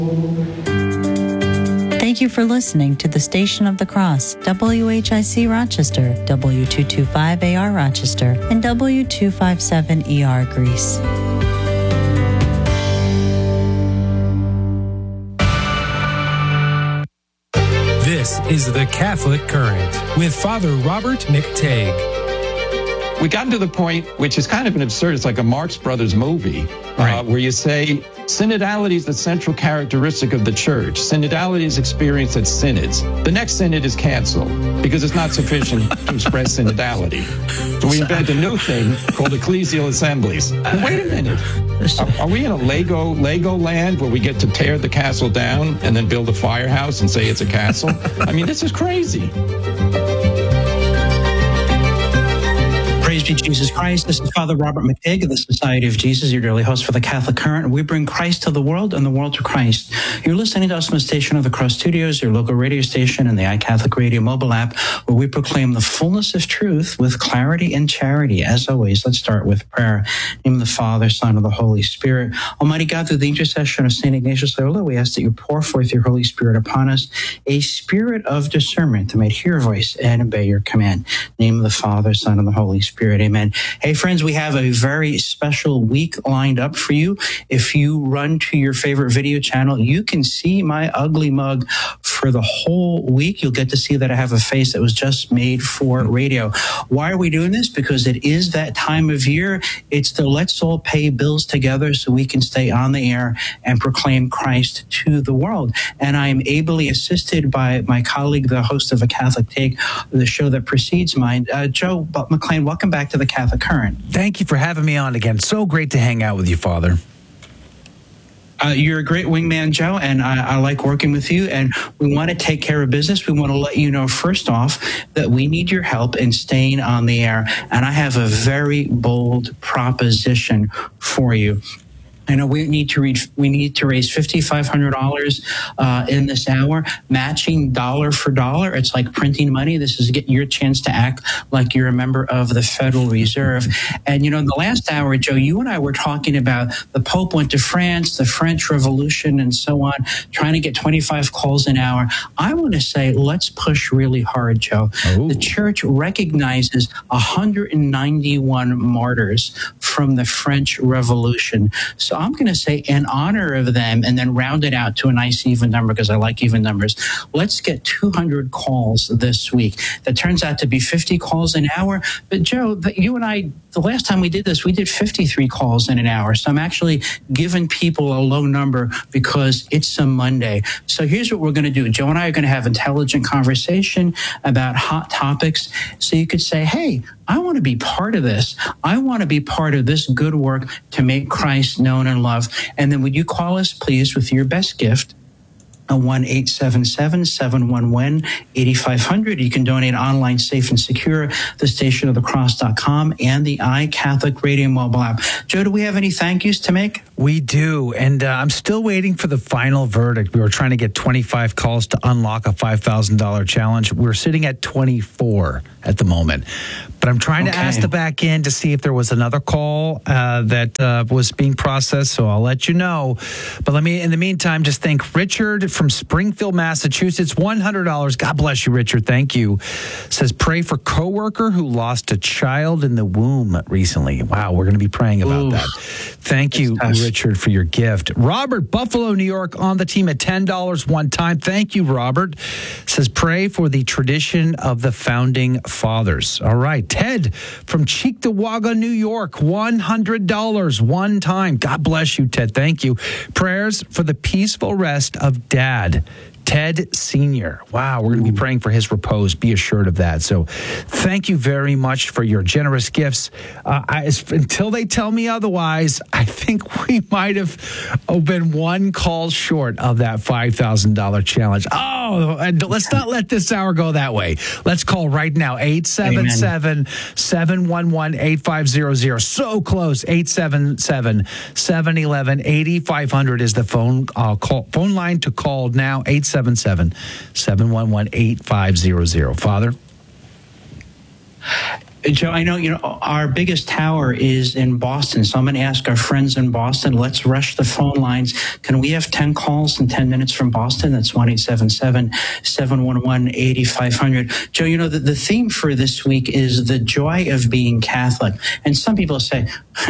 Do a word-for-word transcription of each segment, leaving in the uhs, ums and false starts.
Thank you for listening to the Station of the Cross, W H I C Rochester, W two twenty-five A R Rochester, and W two fifty-seven E R Greece. This is The Catholic Current with Father Robert McTague. We gotten to the point, which is kind of an absurd, it's like a Marx Brothers movie, right. uh, where you say synodality is the central characteristic of the church. Synodality is experienced at synods. The next synod is canceled because it's not sufficient to express synodality. So we invent a new thing called ecclesial assemblies. But wait a minute. Are, are we in a Lego Lego land where we get to tear the castle down and then build a firehouse and say it's a castle? I mean, this is crazy. Praise be Jesus Christ. This is Father Robert McTague of the Society of Jesus, your daily host for the Catholic Current. We bring Christ to the world and the world to Christ. You're listening to us from the Station of the Cross Studios, your local radio station, and the iCatholic Radio mobile app, where we proclaim the fullness of truth with clarity and charity. As always, let's start with prayer. In the name of the Father, Son, and the Holy Spirit. Almighty God, through the intercession of Saint Ignatius Loyola, we ask that you pour forth your Holy Spirit upon us, a spirit of discernment to make hear your voice and obey your command. In the name of the Father, Son, and the Holy Spirit. Amen. Hey, friends, we have a very special week lined up for you. If you run to your favorite video channel, you can see my ugly mug for the whole week. You'll get to see that I have a face that was just made for radio. Why are we doing this? Because it is that time of year. It's the let's all pay bills together so we can stay on the air and proclaim Christ to the world. And I am ably assisted by my colleague, the host of A Catholic Take, the show that precedes mine, uh, Joe McLean. Welcome back to the Catholic Current. Thank you for having me on again. So great to hang out with you, Father. Uh, you're a great wingman, Joe, and I, I like working with you. And we want to take care of business. We want to let you know, first off, that we need your help in staying on the air. And I have a very bold proposition for you. I know we need to read, we need to raise five thousand five hundred dollars uh, in this hour, matching dollar for dollar. It's like printing money. This is get your chance to act like you're a member of the Federal Reserve. And, you know, in the last hour, Joe, you and I were talking about the Pope went to France, the French Revolution, and so on, trying to get twenty-five calls an hour. I want to say, let's push really hard, Joe. Ooh. The church recognizes one hundred ninety-one martyrs from the French Revolution. So I'm going to say in honor of them and then round it out to a nice even number because I like even numbers. Let's get two hundred calls this week. That turns out to be fifty calls an hour. But Joe, you and I, the last time we did this, we did fifty-three calls in an hour. So I'm actually giving people a low number because it's a Monday. So here's what we're going to do. Joe and I are going to have intelligent conversation about hot topics. So you could say, hey, I want to be part of this. I want to be part of this good work to make Christ known and loved. And then would you call us, please, with your best gift? one eight seven seven, seven one one, eight five zero zero. You can donate online, safe and secure, the station of the cross dot com and the iCatholic Radio mobile app. Joe, do we have any thank yous to make? We do, and uh, I'm still waiting for the final verdict. We were trying to get twenty-five calls to unlock a five thousand dollars challenge. We're sitting at twenty-four at the moment. But I'm trying okay. to ask the back end to see if there was another call uh, that uh, was being processed, so I'll let you know. But let me, in the meantime, just thank Richard from Springfield, Massachusetts, one hundred dollars. God bless you, Richard. Thank you. Says, pray for coworker who lost a child in the womb recently. Wow, we're going to be praying about Ooh. that. Thank you, Richard. Richard, for your gift. Robert, Buffalo, New York, on the team at ten dollars one time. Thank you, Robert. Says, pray for the tradition of the founding fathers. All right. Ted from Cheektowaga, New York, one hundred dollars one time. God bless you, Ted. Thank you. Prayers for the peaceful rest of Dad, Ted Senior Wow, we're going to be praying for his repose. Be assured of that. So thank you very much for your generous gifts. Uh, I, until they tell me otherwise, I think we might have been one call short of that five thousand dollars challenge. Oh, and let's not let this hour go that way. Let's call right now, eight seven seven, seven one one, eight five zero zero. So close, eight seven seven, seven one one, eight five zero zero is the phone uh, call, phone line to call now, eight seven seven, seven one one, eight five zero zero. Father? Joe, I know, you know, our biggest tower is in Boston. So I'm going to ask our friends in Boston, let's rush the phone lines. Can we have ten calls in ten minutes from Boston? That's one eight seven seven, seven one one, eight five zero zero. Joe, you know, the, the theme for this week is the joy of being Catholic. And some people say,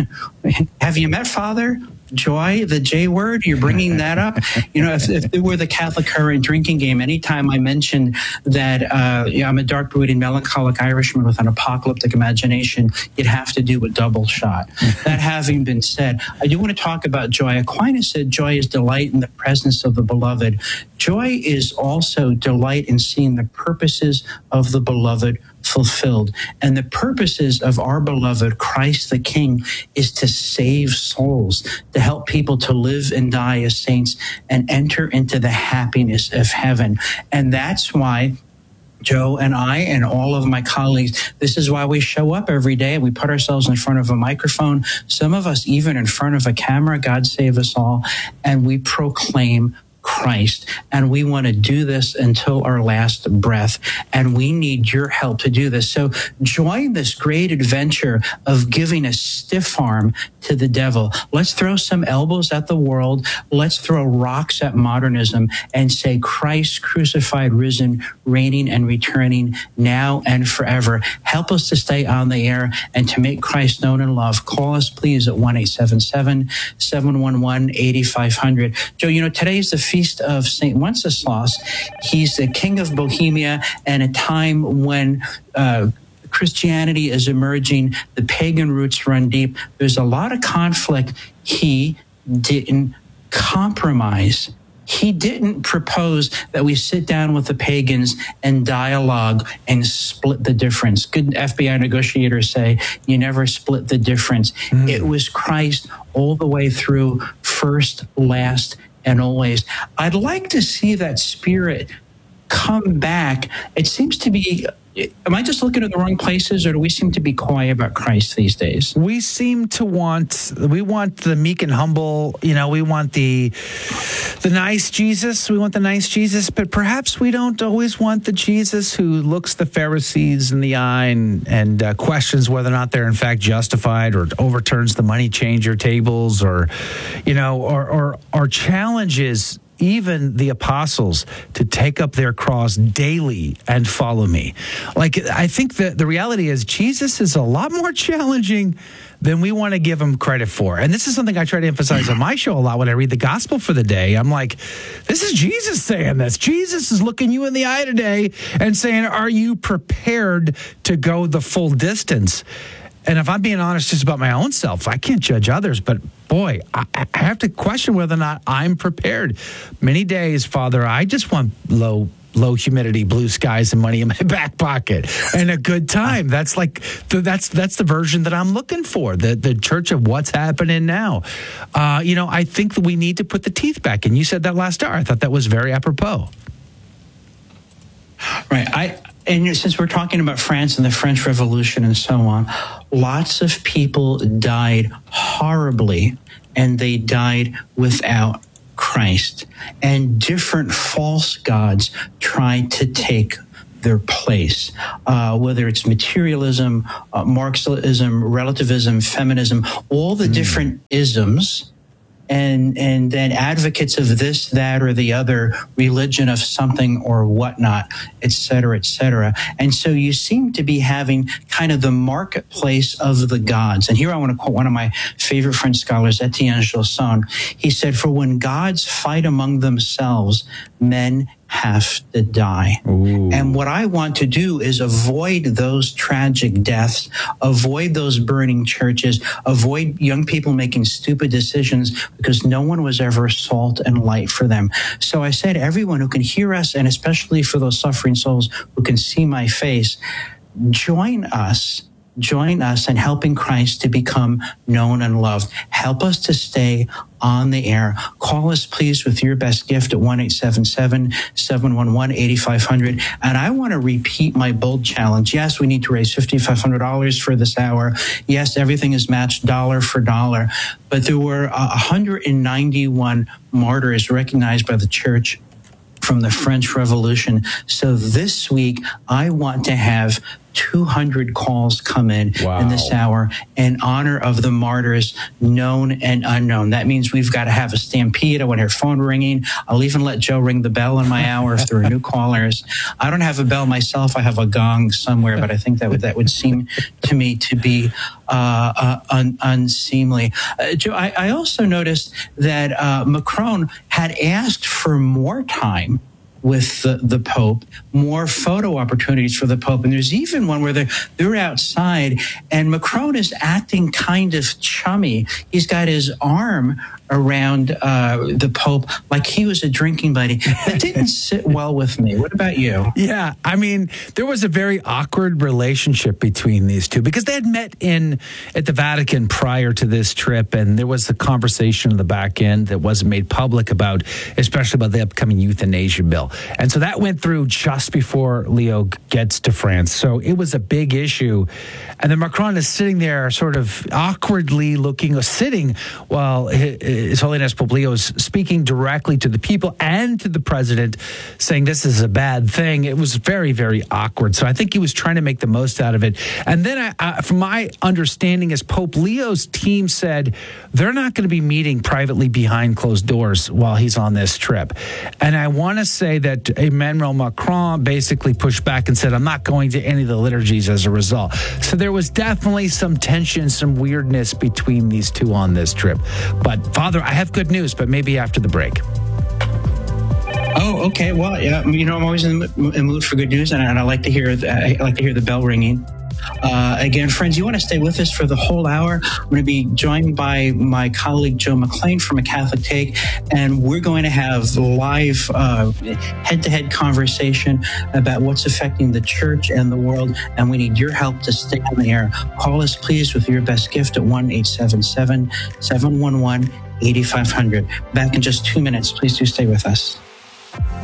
have you met Father Joy, the J word? You're bringing that up? You know, if, if it were the Catholic current drinking game, anytime I mention that uh, yeah, I'm a dark brooding melancholic Irishman with an apocalyptic imagination, you'd have to do a double shot. That having been said, I do want to talk about joy. Aquinas said joy is delight in the presence of the beloved. Joy is also delight in seeing the purposes of the beloved fulfilled. And the purposes of our beloved Christ the King is to save souls, to help people to live and die as saints and enter into the happiness of heaven. And that's why Joe and I and all of my colleagues, this is why we show up every day. We put ourselves in front of a microphone, some of us even in front of a camera, God save us all, and we proclaim Christ. And we want to do this until our last breath. And we need your help to do this. So join this great adventure of giving a stiff arm to the devil. Let's throw some elbows at the world. Let's throw rocks at modernism and say Christ crucified, risen, reigning and returning now and forever. Help us to stay on the air and to make Christ known and loved. Call us, please, at one eight seven seven, seven one one, eight five zero zero. Joe, you know, today's the feast of Saint Wenceslas. He's the king of Bohemia, and a time when uh, Christianity is emerging, the pagan roots run deep. There's a lot of conflict. He didn't compromise. He didn't propose that we sit down with the pagans and dialogue and split the difference. Good F B I negotiators say you never split the difference. Mm. It was Christ all the way through, first, last, and always. I'd like to see that spirit come back. It seems to be, am I just looking at the wrong places, or do we seem to be quiet about Christ these days? We seem to want, we want the meek and humble, you know, we want the the nice Jesus, we want the nice Jesus, but perhaps we don't always want the Jesus who looks the Pharisees in the eye and, and uh, questions whether or not they're in fact justified, or overturns the money changer tables, or, you know, or, or, or challenges even the apostles to take up their cross daily and follow me. Like, I think that the reality is Jesus is a lot more challenging than we want to give him credit for. And this is something I try to emphasize on my show a lot when I read the gospel for the day. I'm like, this is Jesus saying this. Jesus is looking you in the eye today and saying, are you prepared to go the full distance? And if I'm being honest just about my own self, I can't judge others, but boy, I, I have to question whether or not I'm prepared. Many days, Father, I just want low low humidity, blue skies, and money in my back pocket and a good time. That's like the, that's that's the version that I'm looking for. The the church of what's happening now. Uh, you know, I think that we need to put the teeth back. And you said that last hour. I thought that was very apropos. Right. I. And since we're talking about France and the French Revolution and so on, lots of people died horribly, and they died without Christ. And different false gods tried to take their place, uh, whether it's materialism, uh, Marxism, relativism, feminism, all the mm. different isms. And and then advocates of this, that, or the other religion of something or whatnot, et cetera, et cetera. And so you seem to be having kind of the marketplace of the gods. And here I want to quote one of my favorite French scholars, Etienne Gilson. He said, for when gods fight among themselves, men have to die. Ooh. And what I want to do is avoid those tragic deaths, avoid those burning churches, avoid young people making stupid decisions because no one was ever salt and light for them. So I said, everyone who can hear us, and especially for those suffering souls who can see my face, join us. Join us in helping Christ to become known and loved. Help us to stay on the air. Call us, please, with your best gift at one eight seven seven, seven one one, eight five zero zero. And I want to repeat my bold challenge. Yes, we need to raise five thousand five hundred dollars for this hour. Yes, everything is matched dollar for dollar. But there were uh, one hundred ninety-one martyrs recognized by the church from the French Revolution. So this week, I want to have two hundred calls come in Wow. in this hour in honor of the martyrs, known and unknown. That means we've got to have a stampede. I want to hear phone ringing. I'll even let Joe ring the bell in my hour if there are new callers. I don't have a bell myself. I have a gong somewhere, but I think that would that would seem to me to be uh, uh, un, unseemly. Uh, Joe, I, I also noticed that uh, Macron had asked for more time with the, the Pope, more photo opportunities for the Pope. And there's even one where they're, they're outside and Macron is acting kind of chummy. He's got his arm around uh, the Pope like he was a drinking buddy. That didn't sit well with me. What about you? Yeah, I mean, there was a very awkward relationship between these two because they had met in at the Vatican prior to this trip, and there was a conversation on the back end that wasn't made public about, especially about the upcoming euthanasia bill. And so that went through just before Leo gets to France. So it was a big issue. And then Macron is sitting there sort of awkwardly looking, or sitting while His Holiness Pope Leo is speaking directly to the people and to the president, saying this is a bad thing. It was very, very awkward. So I think he was trying to make the most out of it. And then I, I, from my understanding is Pope Leo's team said they're not going to be meeting privately behind closed doors while he's on this trip. And I want to say that Emmanuel Macron basically pushed back and said, I'm not going to any of the liturgies as a result. So there was definitely some tension, some weirdness between these two on this trip. But Father, I have good news, but maybe after the break. Oh, okay. Well, yeah, you know, I'm always in the mood for good news, and I like to hear I like to hear the bell ringing. Uh, again, friends, you want to stay with us for the whole hour. I'm going to be joined by my colleague Joe McLean from A Catholic Take, and we're going to have live uh, head-to-head conversation about what's affecting the church and the world, and we need your help to stay on the air. Call us, please, with your best gift at one eight seven seven, seven one one, eight five zero zero. Back in just two minutes. Please do stay with us.